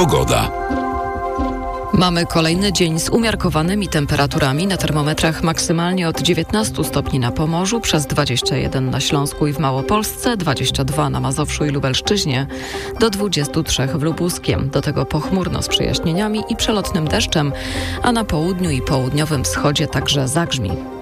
Pogoda. Mamy kolejny dzień z umiarkowanymi temperaturami. Na termometrach maksymalnie od 19 stopni na Pomorzu, przez 21 na Śląsku i w Małopolsce, 22 na Mazowszu i Lubelszczyźnie, do 23 w Lubuskiem. Do tego pochmurno z przejaśnieniami i przelotnym deszczem, a na południu i południowym wschodzie także zagrzmi.